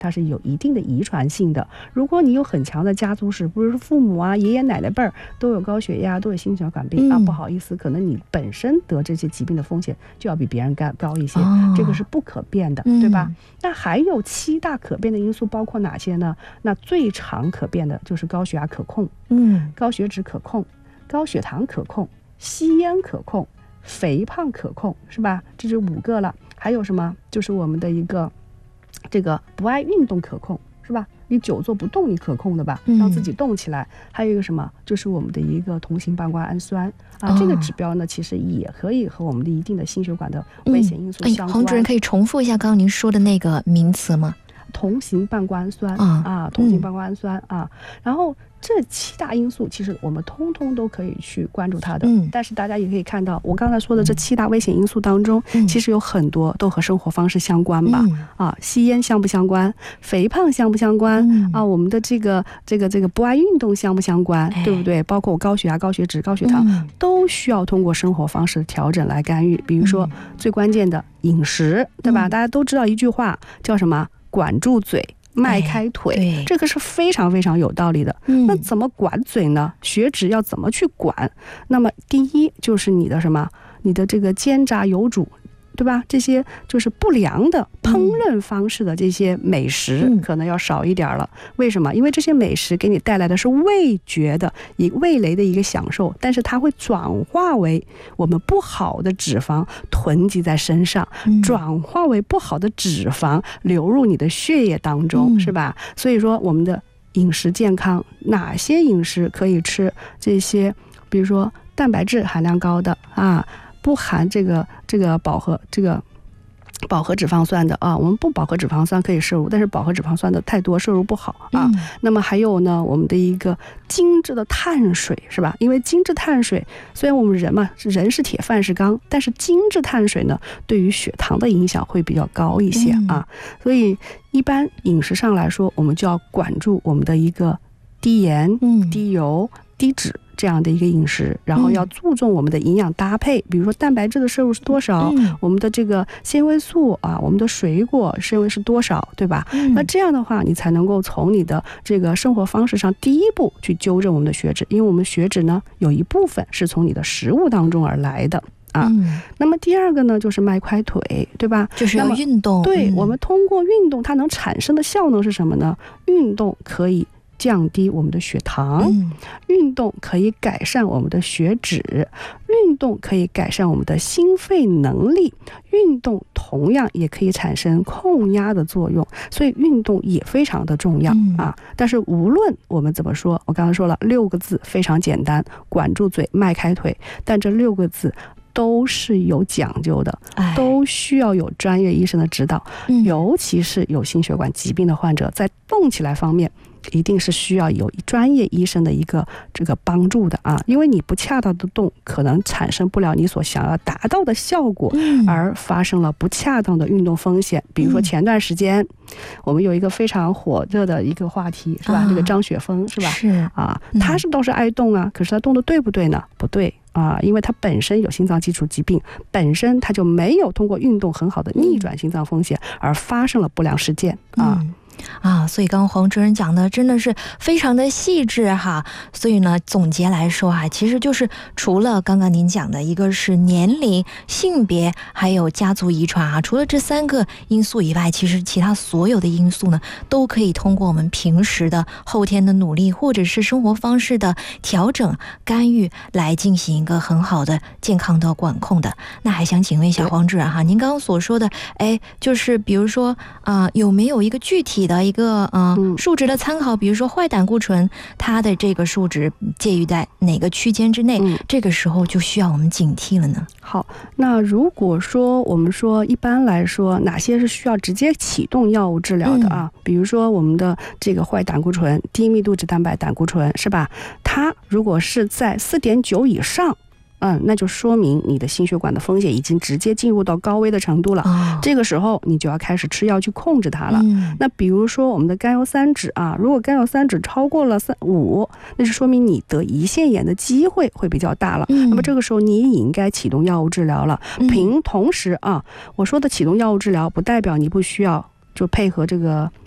它是有一定的遗传性的。如果你有很强的家族史，比如说父母啊、爷爷奶奶辈儿都有高血压、都有心血管病啊，不好意思，可能你本身得这些疾病的风险就要比别人高一些，这个是不可变的，对吧？那还有7大可变的因素包括哪些呢？那最常可变的就是高血压可控，高血脂可控，高血糖可控，吸烟可控，肥胖可控，是吧？这是5个了。还有什么？就是我们的一个这个不爱运动可控，是吧？你久坐不动你可控的吧，让自己动起来。还有一个什么？就是我们的一个同型半胱氨酸啊，这个指标呢其实也可以和我们的一定的心血管的危险因素相关。 黄主任可以重复一下刚刚您说的那个名词吗？ 同型半胱氨酸同型半胱氨酸然后这7大因素其实我们通通都可以去关注它的，但是大家也可以看到我刚才说的这7大危险因素当中，其实有很多都和生活方式相关吧，吸烟相不相关，肥胖相不相关我们的这个不爱运动相不相关，对不对？包括高血压、高血脂、高血糖都需要通过生活方式的调整来干预。比如说最关键的饮食，对吧？大家都知道一句话叫什么？管住嘴，迈开腿，这个是非常非常有道理的。那怎么管嘴呢？血脂要怎么去管？那么第一就是你的什么？你的这个煎炸油煮，对吧？这些就是不良的烹饪方式的这些美食可能要少一点了。为什么？因为这些美食给你带来的是味觉的味蕾的一个享受，但是它会转化为我们不好的脂肪囤积在身上，转化为不好的脂肪流入你的血液当中，是吧？所以说我们的饮食健康，哪些饮食可以吃？这些比如说蛋白质含量高的不含这个饱和脂肪酸的我们不饱和脂肪酸可以摄入，但是饱和脂肪酸的太多摄入不好那么还有呢，我们的一个精致的碳水，是吧？因为精致碳水虽然我们人是铁饭是钢，但是精致碳水呢对于血糖的影响会比较高一些所以一般饮食上来说，我们就要管住我们的一个低盐、低油、低脂这样的一个饮食，然后要注重我们的营养搭配，比如说蛋白质的摄入是多少，我们的这个纤维素我们的水果纤维是多少，对吧？那这样的话你才能够从你的这个生活方式上第一步去纠正我们的血脂，因为我们血脂呢有一部分是从你的食物当中而来的那么第二个呢就是迈开腿，对吧？ 就是要运动。 对，我们通过运动它能产生的效能是什么呢？运动可以降低我们的血糖，运动可以改善我们的血脂，运动可以改善我们的心肺能力，运动同样也可以产生控压的作用，所以运动也非常的重要但是无论我们怎么说，我刚才说了6个字非常简单，管住嘴，迈开腿，但这6个字都是有讲究的，都需要有专业医生的指导，尤其是有心血管疾病的患者，在动起来方面一定是需要有专业医生的一个这个帮助的因为你不恰当的动可能产生不了你所想要达到的效果，而发生了不恰当的运动风险。比如说前段时间我们有一个非常火热的一个话题，是吧？这个张雪峰，是吧？ 是他倒是爱动可是他动的对不对呢？不对因为他本身有心脏基础疾病，本身他就没有通过运动很好的逆转心脏风险，而发生了不良事件所以刚刚黄主任讲的真的是非常的细致所以呢总结来说其实就是除了刚刚您讲的一个是年龄、性别还有家族遗传除了这3个因素以外，其实其他所有的因素呢都可以通过我们平时的后天的努力或者是生活方式的调整干预来进行一个很好的健康的管控的。那还想请问一下黄主任您刚刚所说的就是比如说有没有一个具体的一个数值的参考，比如说坏胆固醇它的这个数值介于在哪个区间之内，这个时候就需要我们警惕了呢？ 好，那如果说我们说一般来说哪些是需要直接启动药物治疗的比如说我们的这个坏胆固醇、低密度脂蛋白胆固醇，是吧？它如果是在4.9以上那就说明你的心血管的风险已经直接进入到高危的程度了这个时候你就要开始吃药去控制它了那比如说我们的甘油三酯如果甘油三酯超过了5，那是说明你得胰腺炎的机会会比较大了那么这个时候你也应该启动药物治疗了同时我说的启动药物治疗不代表你不需要就配合这个